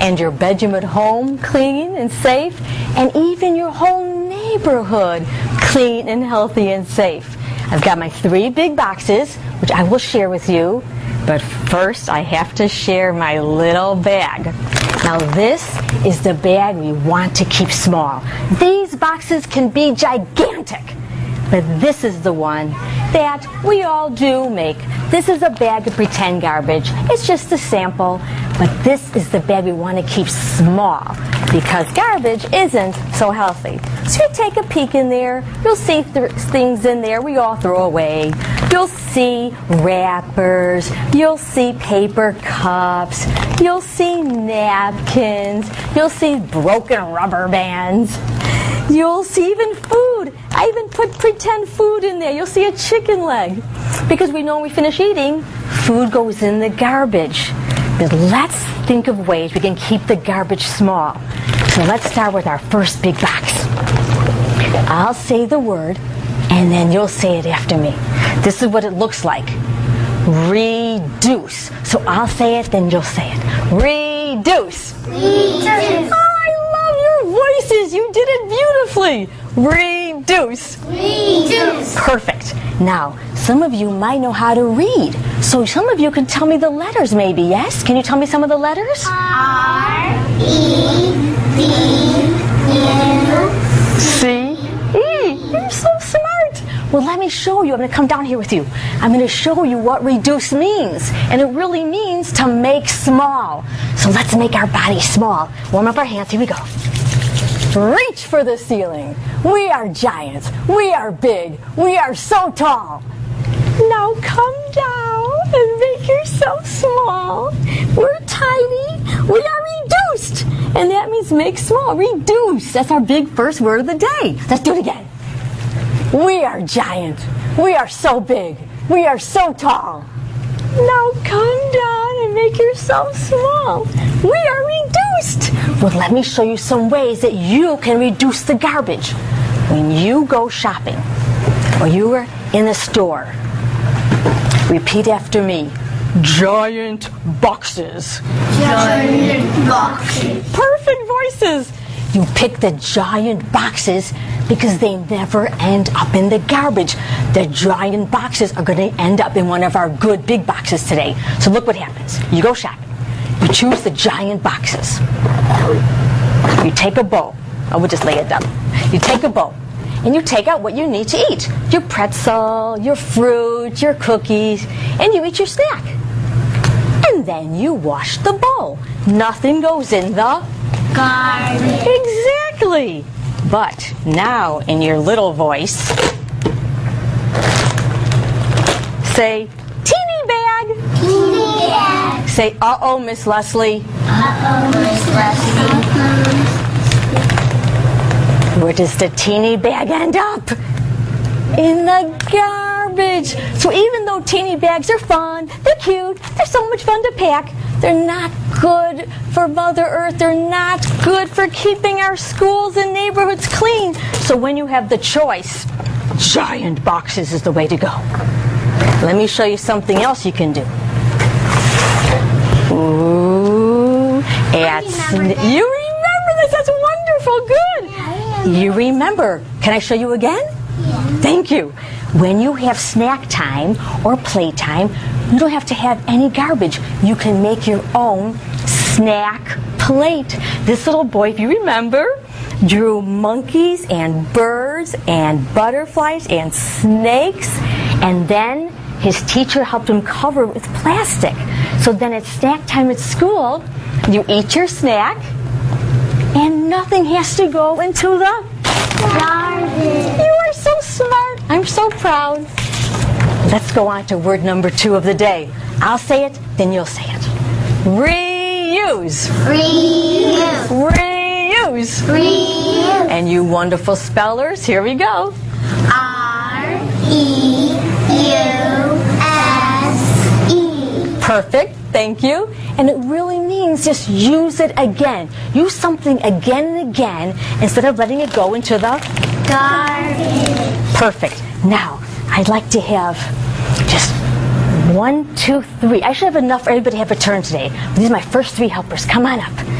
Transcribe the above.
and your bedroom at home clean and safe, and even your whole neighborhood clean and healthy and safe. I've got my 3 big boxes, which I will share with you, but first I have to share my little bag. Now this is the bag we want to keep small. These boxes can be gigantic, but this is the one that we all do make. This is a bag of pretend garbage. It's just a sample, but this is the bag we want to keep small because garbage isn't so healthy. So you take a peek in there, you'll see things in there we all throw away. You'll see wrappers, you'll see paper cups, you'll see napkins, you'll see broken rubber bands. You'll see even food. I even put pretend food in there. You'll see a chicken leg. Because we know when we finish eating, food goes in the garbage. But let's think of ways we can keep the garbage small. So let's start with our first big box. I'll say the word, and then you'll say it after me. This is what it looks like. Reduce. So I'll say it, then you'll say it. Reduce. Reduce. Voices, you did it beautifully. Reduce. Reduce. Perfect. Now, some of you might know how to read. So some of you can tell me the letters maybe, yes? Can you tell me some of the letters? C-E. You're so smart. Well, let me show you. I'm going to come down here with you. I'm going to show you what reduce means. And it really means to make small. So let's make our body small. Warm up our hands. Here we go. Reach for the ceiling. We are giants. We are big. We are so tall. Now come down and make yourself small. We're tiny. We are reduced. And that means make small. Reduce. That's our big first word of the day. Let's do it again. We are giant. We are so big. We are so tall. Now come down and make yourself small. We are reduced. Well, let me show you some ways that you can reduce the garbage. When you go shopping or you are in the store, repeat after me. Giant boxes. Giant boxes. Perfect voices. You pick the giant boxes because they never end up in the garbage. The giant boxes are going to end up in one of our good big boxes today. So look what happens. You go shopping. You choose the giant boxes. You take a bowl. Oh, we'll just lay it down. You take a bowl and you take out what you need to eat. Your pretzel, your fruit, your cookies, and you eat your snack. And then you wash the bowl. Nothing goes in the garbage. Exactly. But now in your little voice, say, teeny bag. Teeny bag. Say, uh-oh, Miss Leslie. Uh-oh, Miss Leslie. Where does the teeny bag end up? In the garbage. So even though teeny bags are fun, they're cute, they're so much fun to pack, they're not good for Mother Earth. They're not good for keeping our schools and neighborhoods clean. So when you have the choice, giant boxes is the way to go. Let me show you something else you can do. Ooh, you remember this. That's wonderful. Good. You remember. Can I show you again? Yeah. Thank you. When you have snack time or playtime, you don't have to have any garbage. You can make your own snack plate. This little boy, if you remember, drew monkeys and birds and butterflies and snakes, and then his teacher helped him cover it with plastic. So then at snack time at school, you eat your snack, and nothing has to go into the garbage. You are so smart. I'm so proud. Let's go on to word number 2 of the day. I'll say it, then you'll say it. Reuse. Reuse. Reuse. Reuse. And you wonderful spellers, here we go. R-E-U-S-E. Perfect, thank you. And it really means just use it again. Use something again and again instead of letting it go into the garbage. Perfect. Now, I'd like to have just 1, 2, 3. I should have enough for everybody to have a turn today. These are my first 3 helpers. Come on up.